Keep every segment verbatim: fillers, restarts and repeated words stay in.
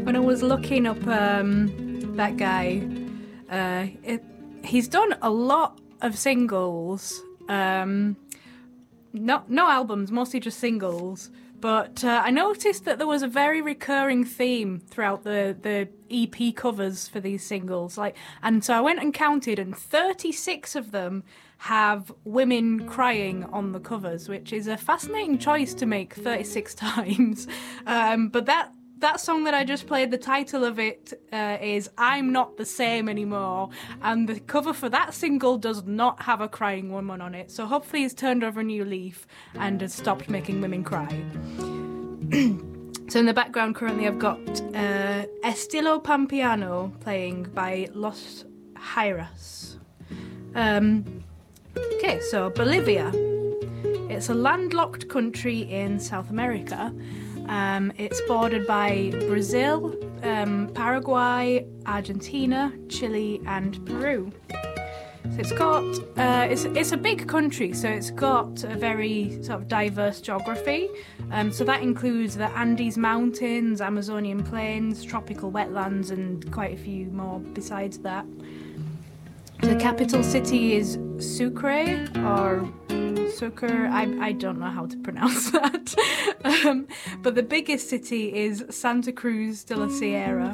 when I was looking up um, that guy, uh, it, he's done a lot of singles. Um, no, no albums, mostly just singles. But uh, I noticed that there was a very recurring theme throughout the, the E P covers for these singles. Like, and so I went and counted, and thirty-six of them have women crying on the covers, which is a fascinating choice to make thirty-six times. Um, but that that song that I just played, the title of it uh, is I'm Not the Same Anymore, and the cover for that single does not have a crying woman on it, so hopefully he's turned over a new leaf and has stopped making women cry. So in the background currently I've got uh, Estilo Pampiano playing by Los Jairas. Um, okay, so Bolivia. It's a landlocked country in South America. Um, it's bordered by Brazil, um, Paraguay, Argentina, Chile, and Peru. So it's got uh, it's it's a big country, so it's got a very sort of diverse geography. Um, so that includes the Andes Mountains, Amazonian plains, tropical wetlands, and quite a few more besides that. The capital city is Sucre, or Sucre, I, I don't know how to pronounce that. um, but the biggest city is Santa Cruz de la Sierra.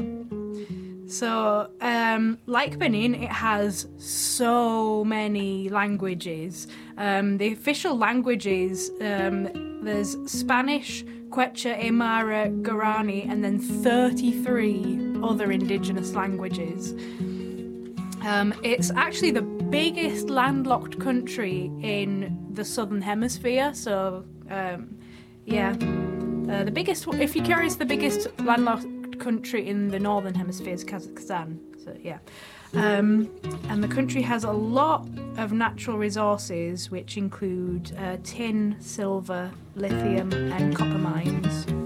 So, um, like Benin, it has so many languages. Um, the official languages, um, there's Spanish, Quechua, Aymara, Guarani, and then thirty-three other indigenous languages. Um, it's actually the biggest landlocked country in the southern hemisphere. So, um, yeah, uh, the biggest. If you're curious, the biggest landlocked country in the northern hemisphere is Kazakhstan. So, yeah, um, and the country has a lot of natural resources, which include uh, tin, silver, lithium, and copper mines.